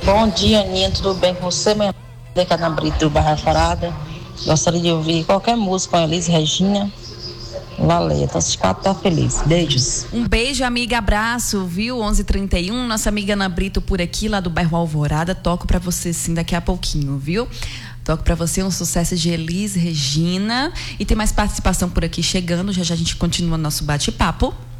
Bom dia, Aninha, tudo bem com você? Minha Deca na Brito do Barra Farada. Gostaria de ouvir qualquer música com a Elis Regina. Valeu, então se tá feliz. Beijos. Um beijo, amiga, abraço, viu? 11h31, nossa amiga Ana Brito por aqui, lá do bairro Alvorada. Toco pra você sim daqui a pouquinho, viu? Toco pra você um sucesso de Elis Regina. E tem mais participação por aqui chegando, já já a gente continua nosso bate-papo.